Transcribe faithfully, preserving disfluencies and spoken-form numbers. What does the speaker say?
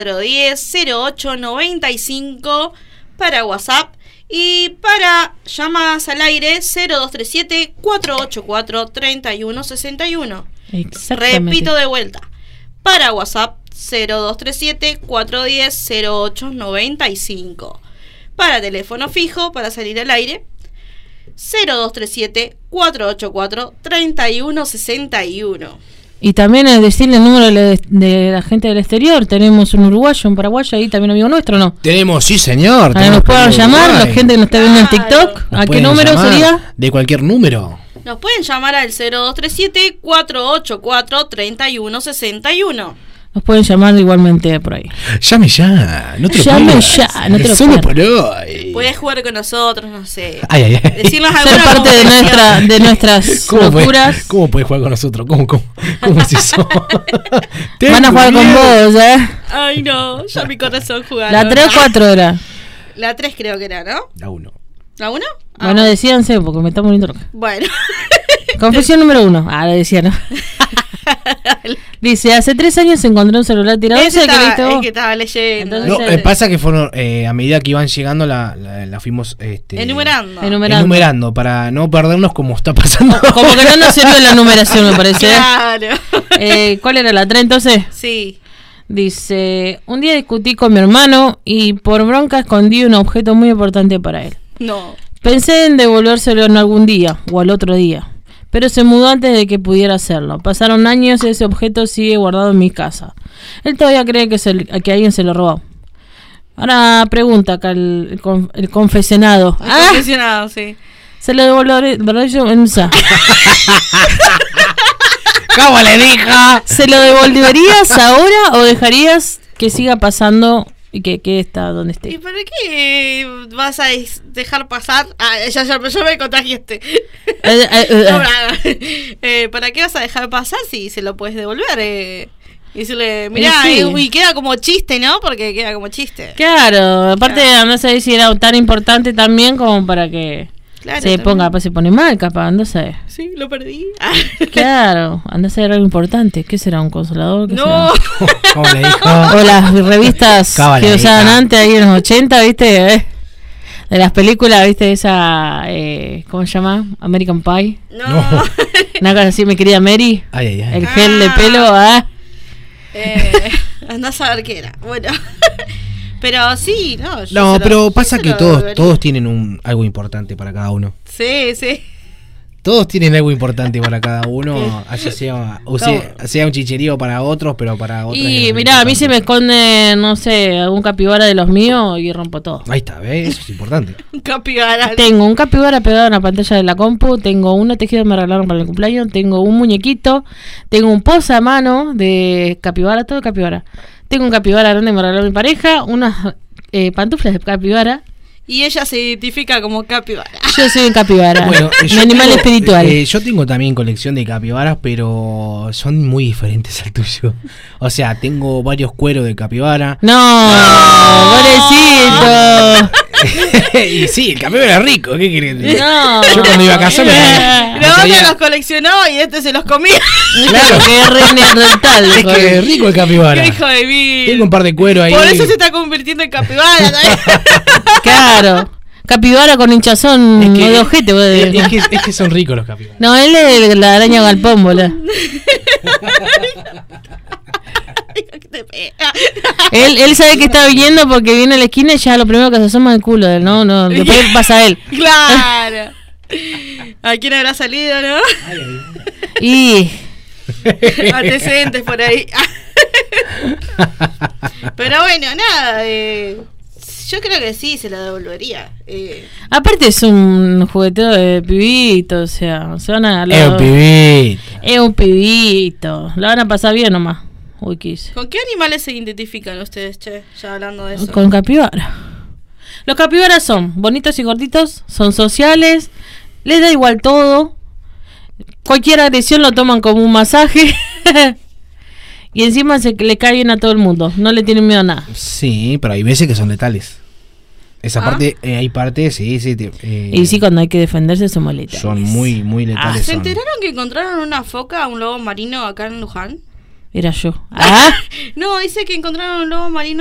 cero diez, cero ocho noventa y cinco para WhatsApp y para llamadas al aire cero dos tres siete, cuatro ocho cuatro, tres uno seis uno. Repito de vuelta, para WhatsApp cero dos tres siete, cuatro uno cero, cero ocho noventa y cinco. Para teléfono fijo, para salir al aire cero dos tres siete, cuatro ocho cuatro, tres uno seis uno. Y también es decirle el número de, de la gente del exterior. Tenemos un uruguayo, un paraguayo ahí también amigo nuestro, ¿no? Tenemos, sí señor. Ahora nos pueden llamar, la gente que nos está viendo en TikTok. ¿A qué número sería? De cualquier número. Nos pueden llamar al cero dos tres siete, cuatro ocho cuatro, tres uno seis uno. Nos pueden llamar igualmente por ahí. Llame ya, no te lo Llame pierdas. ya, no te lo Solo pierdas. por hoy. Puedes jugar con nosotros, no sé. Ay, ay, ay. Decirnos Ser alguna parte de, confesión. nuestra, de nuestras ¿Cómo locuras. puede, ¿Cómo puedes jugar con nosotros? ¿Cómo, cómo, cómo es eso? Van a jugar con vos, ¿eh? Ay, no, ya mi corazón jugaba. La tres o cuatro era. La tres creo que era, ¿no? La uno. ¿La uno? Ah, Bueno, decíanse porque me está muriendo loca. bueno. Confesión número uno. Ah, le decía, ¿no? Dice, hace tres años se encontró un celular tirado. Ese ¿Ese que estaba, leíste vos? el que estaba leyendo. Entonces, No, eh, pasa que fueron, eh, a medida que iban llegando, la, la, la fuimos este, Enumerando. Enumerando. enumerando para no perdernos como está pasando. Como que no nos sirve la numeración, me parece. Claro. Eh, ¿Cuál era la tres entonces? Sí. Dice, un día discutí con mi hermano y por bronca escondí un objeto muy importante para él. No. Pensé en devolvérselo en algún día o al otro día, pero se mudó antes de que pudiera hacerlo. Pasaron años y ese objeto sigue guardado en mi casa. Él todavía cree que, se, que alguien se lo robó. Ahora pregunta acá el, el, conf, el confesionado. El ¿Ah? confesionado, sí. Se lo devolveré yo en esa. ¿Cómo le dijo? ¿Se lo devolverías ahora o dejarías que siga pasando y que, que está donde ¿Y esté? para qué vas a des- dejar pasar? Ah, ya, ya, ya me contagiaste. Eh, eh, eh, No, nada. Eh, ¿Para qué vas a dejar pasar si se lo puedes devolver? Eh, y decirle, mirá, sí. eh, y queda como chiste, ¿no? Porque queda como chiste. Claro, aparte Claro. no sé si era tan importante también como para que Claro, se también. ponga, pues se pone mal, capaz, no sé. Sí, lo perdí. Claro, anda a ser algo importante. ¿Qué será? ¿Un consolador? ¿Qué No. será? ¿Cómo le dijo? O las revistas Cábala, que usaban hija. antes, ahí en los ochenta, ¿viste? Eh, De las películas, ¿viste? Esa, eh, ¿cómo se llama? American Pie. No. No. Una cosa así, mi querida Mary. Ay, ay, ay. El gel de pelo, ¿ah? Eh, andás a ver qué era. Bueno. Pero sí, no. yo No, se lo- pero yo pasa se que lo todos devolvería. todos tienen un algo importante para cada uno. Sí, sí. Todos tienen algo importante para cada uno, así sea, o sea, sea un chicherío para otros, pero para otros. Y es mirá, a mí se me importante. esconde, no sé, algún capibara de los míos y rompo todo. Ahí está, ¿ves? Eso es importante. Un capibara. Tengo un capibara pegado en la pantalla de la compu, tengo uno tejido que me regalaron para el cumpleaños, tengo un muñequito, tengo un posamano de capibara, todo de capibara. Tengo un capibara grande que me regaló mi pareja, unas eh, pantuflas de capibara. Y ella se identifica como capibara. Yo soy un capibara, Bueno, eh, mi yo animal tengo, espiritual. eh, yo tengo también colección de capibaras, pero son muy diferentes al tuyo. O sea, tengo varios cueros de capibara. No, pobrecito. Y sí, el capibara es rico, ¿qué querés? No. Yo cuando iba a casa me Eh, me No, traía- otro los coleccionó y este se los comía. Claro, que es re neandertal. Es que es rico el capibara. ¡Qué hijo de mí! Tengo un par de cuero ahí. Por eso se está convirtiendo en capibara. ¿sabes? Claro. Capibara con hinchazón Es que- de ojete. vos. Es, es que, es que son ricos los capibaras. No, él es la araña galpón, boludo. ¿Qué te pega? Él, él sabe que está viendo porque viene a la esquina y ya lo primero que se asoma es el culo de él. No, no, después pasa él. Claro. ¿A quién habrá salido, no? Y Antecedentes por ahí. Pero bueno, nada. Eh, yo creo que sí, se la devolvería. Eh, aparte es un jugueteo de pibito, o sea, se van a... Es un pibito. Es un pibito. La van a pasar bien nomás. Uy, ¿qué hice? ¿Con qué animales se identifican ustedes, che? Ya hablando de eso. Con capibara. Los capibaras son bonitos y gorditos, son sociales, les da igual todo. Cualquier agresión lo toman como un masaje. Y encima se le cae bien a todo el mundo. No le tienen miedo a nada. Sí, pero hay veces que son letales. Esa ¿Ah? parte, eh, hay partes, sí, sí. te- eh, Y sí, cuando hay que defenderse son letales. son muy, muy letales. ¿Se son. enteraron que encontraron una foca, un lobo marino acá en Luján? Era yo. Ah, No, dice que encontraron un lobo marino